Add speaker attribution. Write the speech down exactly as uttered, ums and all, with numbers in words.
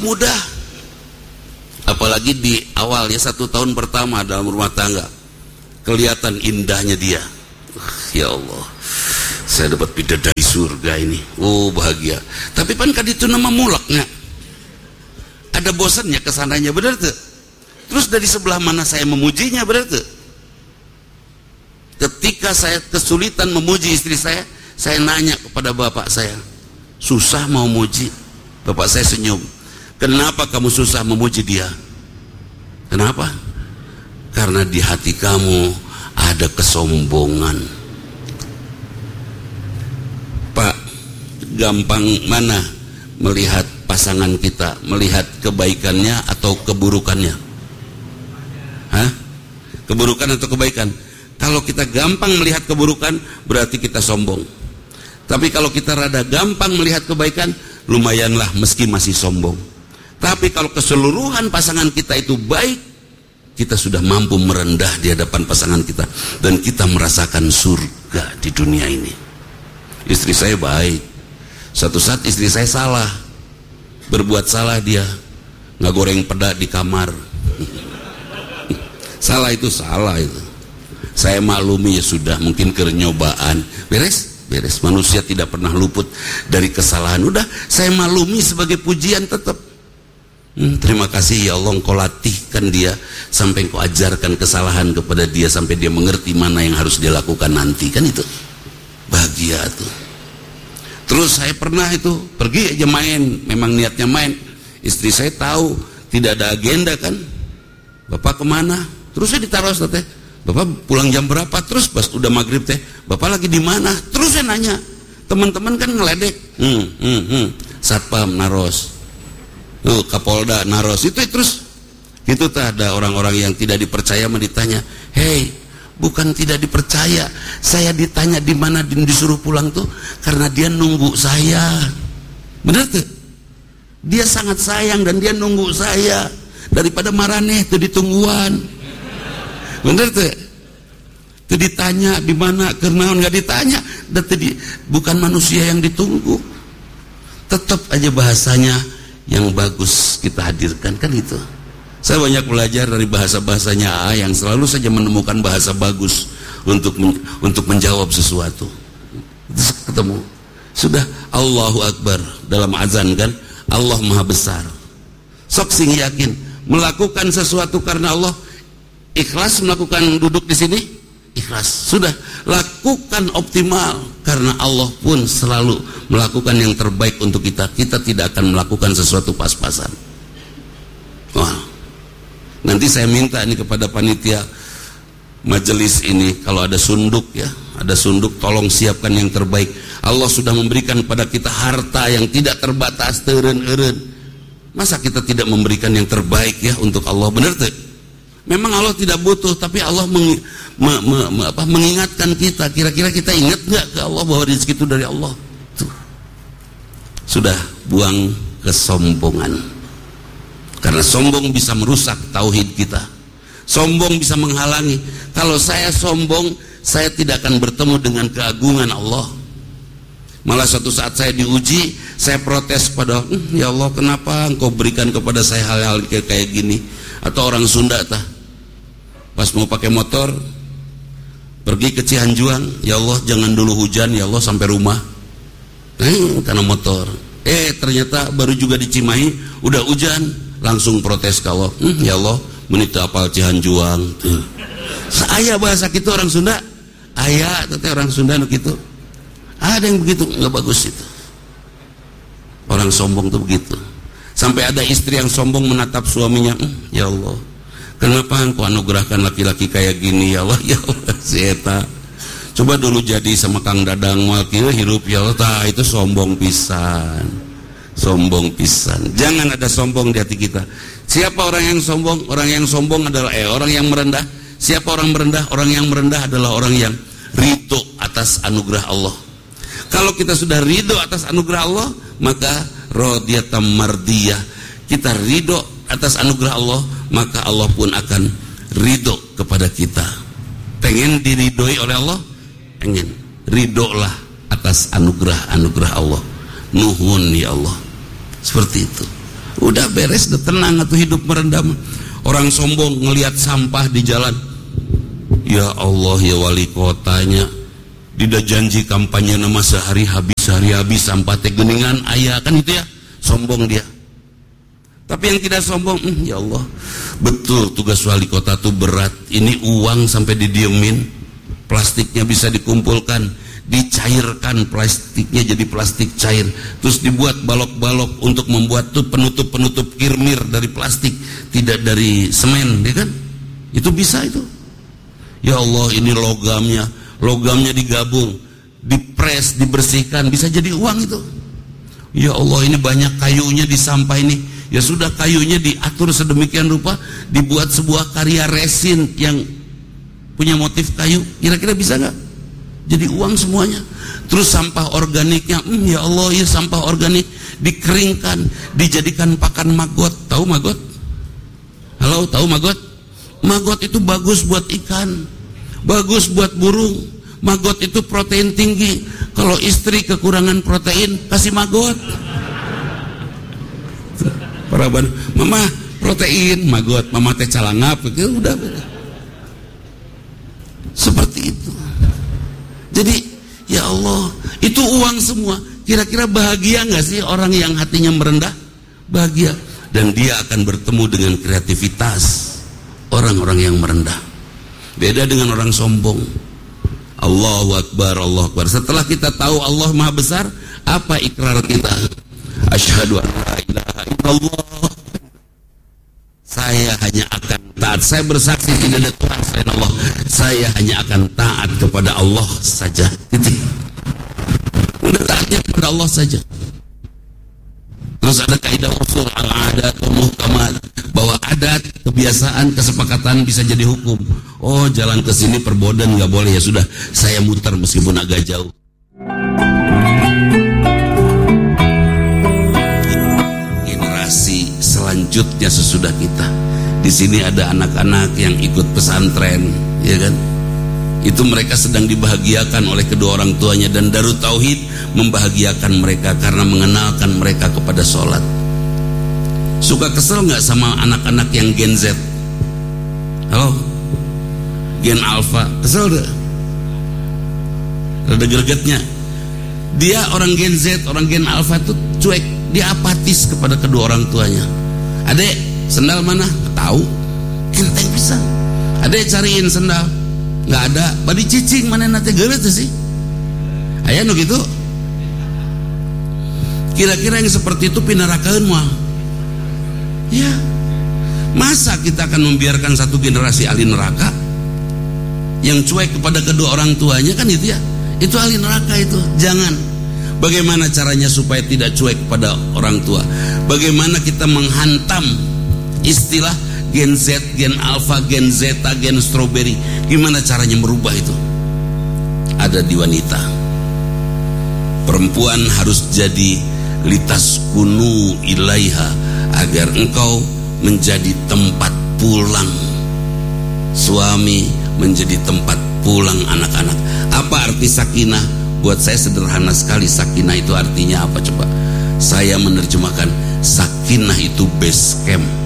Speaker 1: mudah. Apalagi di awal ya, satu tahun pertama dalam rumah tangga, kelihatan indahnya dia. Ya Allah, saya dapat bidadari surga ini. Oh bahagia. Tapi kan kan itu nama mulaknya. Ada bosannya kesananya, benar tuh. Terus dari sebelah mana saya memujinya, benar tuh. Ketika saya kesulitan memuji istri saya, saya nanya kepada bapak saya, susah mau muji. Bapak saya senyum. Kenapa kamu susah memuji dia? Kenapa? Karena di hati kamu ada kesombongan. Pak, gampang mana melihat pasangan kita, melihat kebaikannya atau keburukannya? Hah? Keburukan atau kebaikan? Kalau kita gampang melihat keburukan, berarti kita sombong. Tapi kalau kita rada gampang melihat kebaikan, lumayanlah meski masih sombong. Tapi kalau keseluruhan pasangan kita itu baik, kita sudah mampu merendah di hadapan pasangan kita, dan kita merasakan surga di dunia ini. Istri saya baik. Suatu saat istri saya salah, berbuat salah, dia nggak goreng peda di kamar. Salah itu salah itu. Saya maklumi, ya sudah, mungkin kenyobaan. Beres, beres. Manusia tidak pernah luput dari kesalahan. Udah, saya maklumi sebagai pujian tetap. Hmm, terima kasih ya Allah, engkau latihkan dia sampai engkau ajarkan kesalahan kepada dia sampai dia mengerti mana yang harus dia lakukan nanti. Kan itu bahagia tuh. Terus saya pernah itu pergi aja main, memang niatnya main. Istri saya tahu tidak ada agenda kan. Bapak kemana? Terus saya ditaruh teh. Bapak pulang jam berapa? Terus pas udah maghrib teh, Bapak lagi di mana? Terus saya nanya. Teman-teman kan ngeledek. Hmm, hmm, hmm. Satpam naros. Tuh, Kapolda naros itu. Terus itu tak ada orang-orang yang tidak dipercaya ditanya, hei, bukan tidak dipercaya, saya ditanya di mana disuruh pulang tuh karena dia nunggu saya. Benar tuh? Dia sangat sayang dan dia nunggu saya daripada marane tuh ditungguan. Benar tuh? Tuh ditanya di mana, karena nggak ditanya, dan tadi bukan manusia yang ditunggu. Tetap aja bahasanya yang bagus kita hadirkan, kan itu. Saya banyak belajar dari bahasa-bahasanya A yang selalu saja menemukan bahasa bagus untuk men, untuk menjawab sesuatu. Terus ketemu sudah Allahu Akbar dalam azan kan, Allah Maha Besar. Sok sing yakin melakukan sesuatu karena Allah, ikhlas melakukan duduk di sini, ikhlas. Sudah lakukan optimal karena Allah pun selalu melakukan yang terbaik untuk kita. Kita tidak akan melakukan sesuatu pas-pasan. Wah, nanti saya minta ini kepada panitia majelis ini, kalau ada sunduk ya, ada sunduk, tolong siapkan yang terbaik. Allah sudah memberikan pada kita harta yang tidak terbatas, teureun-eureun. Masa kita tidak memberikan yang terbaik ya untuk Allah? Benar tuh? Memang Allah tidak butuh, tapi Allah meng, me, me, me, apa, mengingatkan kita. Kira-kira kita ingat nggak ke Allah bahwa rezeki itu dari Allah? Tuh. Sudah, buang kesombongan. Karena sombong bisa merusak tauhid kita. Sombong bisa menghalangi. Kalau saya sombong, saya tidak akan bertemu dengan keagungan Allah. Malah suatu saat saya diuji, saya protes pada hm, ya Allah, kenapa engkau berikan kepada saya hal-hal kayak, kayak gini? Atau orang Sunda tah, pas mau pakai motor pergi ke Cihanjuang, ya Allah jangan dulu hujan ya Allah sampai rumah, eh, karena motor. Eh ternyata baru juga di Cimahi udah hujan, langsung protes ke Allah, hm, ya Allah menita apal Cihanjuang. Tuh. Saya bahasa gitu orang Sunda, ayah teteh orang Sunda gitu. Ada yang begitu, nggak bagus itu. Orang sombong tuh begitu. Sampai ada istri yang sombong menatap suaminya, hm, ya Allah, kenapa engkau anugerahkan laki-laki kayak gini ya Allah, ya Allah, si eta. Coba dulu jadi sama Kang Dadang wakil hirup ya Allah, tah, itu sombong pisan. Sombong pisan. Jangan ada sombong di hati kita. Siapa orang yang sombong? Orang yang sombong adalah eh orang yang merendah. Siapa orang merendah? Orang yang merendah adalah orang yang ridho atas anugerah Allah. Kalau kita sudah ridho atas anugerah Allah, maka radiyatan mardiyah, kita ridho atas anugerah Allah, maka Allah pun akan ridho kepada kita. Pengen diridhoi oleh Allah? Pengen. Ridholah atas anugerah-anugerah Allah. Nuhun ya Allah. Seperti itu. Udah beres, udah tenang atau hidup merendah. Orang sombong ngelihat sampah di jalan, ya Allah ya wali kotanya, tidak janji kampanye nama sehari habis sehari habis sampah teh geningan ayah kan itu ya, sombong dia. Tapi yang tidak sombong, hm, ya Allah, betul tugas wali kota tuh berat. Ini uang sampai didiemin, plastiknya bisa dikumpulkan, dicairkan plastiknya jadi plastik cair, terus dibuat balok-balok untuk membuat tuh penutup-penutup kirmir dari plastik, tidak dari semen, ya kan? Itu bisa itu. Ya Allah, ini logamnya, logamnya digabung, dipres, dibersihkan, bisa jadi uang itu. Ya Allah, ini banyak kayunya di sampah ini. Ya sudah, kayunya diatur sedemikian rupa, dibuat sebuah karya resin yang punya motif kayu. Kira-kira bisa nggak? Jadi uang semuanya. Terus sampah organiknya, hmm, ya Allah, ya sampah organik dikeringkan, dijadikan pakan maggot. Tahu maggot? Halo, tahu maggot? Maggot itu bagus buat ikan, bagus buat burung. Maggot itu protein tinggi. Kalau istri kekurangan protein, kasih maggot. Para ban, mama protein, maggot, mama teh calangap, itu udah. Seperti itu. Jadi ya Allah, itu uang semua. Kira-kira bahagia nggak sih orang yang hatinya merendah? Bahagia. Dan dia akan bertemu dengan kreativitas orang-orang yang merendah. Beda dengan orang sombong. Allahu Akbar, Allahu Akbar. Setelah kita tahu Allah Maha Besar, apa ikrar kita? Asyhadu an la ilaha illallah. Saya hanya akan taat. Saya bersaksi tidak ada Tuhan selain Allah. Saya hanya akan taat kepada Allah saja. Titik. Udah taatnya kepada Allah saja. Terus ada kaidah usul al-adat wa muhkamat, bahwa adat, kebiasaan, kesepakatan bisa jadi hukum. Oh, jalan ke sini perbodan nggak boleh, ya sudah, saya muter meskipun agak jauh. Generasi selanjutnya sesudah kita. Di sini ada anak-anak yang ikut pesantren, ya kan? Itu mereka sedang dibahagiakan oleh kedua orang tuanya, dan Darut Tauhid membahagiakan mereka karena mengenalkan mereka kepada sholat. Suka kesel nggak sama anak-anak yang Gen Z? Halo, Gen Alpha, kesel gak? Rada gregetnya. Dia orang Gen Z, orang Gen Alpha itu cuek, dia apatis kepada kedua orang tuanya. Adek, sendal mana? Tahu, enteng pisang. Adek cariin sendal, nggak ada. Badi cicing mana nanti gelet sih? Ayah nu gitu. Kira-kira yang seperti itu pinarakaun mah? Ya, masa kita akan membiarkan satu generasi ahli neraka yang cuek kepada kedua orang tuanya? Kan itu ya, itu ahli neraka itu. Jangan. Bagaimana caranya supaya tidak cuek kepada orang tua? Bagaimana kita menghantam istilah Gen Z, Gen Alpha, Gen Zeta, Gen Strawberry? Gimana caranya merubah itu? Ada di wanita. Perempuan harus jadi litas kunu ilaiha, agar engkau menjadi tempat pulang suami, menjadi tempat pulang anak-anak. Apa arti sakinah? Buat saya sederhana sekali. Sakinah itu artinya apa coba? Saya menerjemahkan, sakinah itu base camp.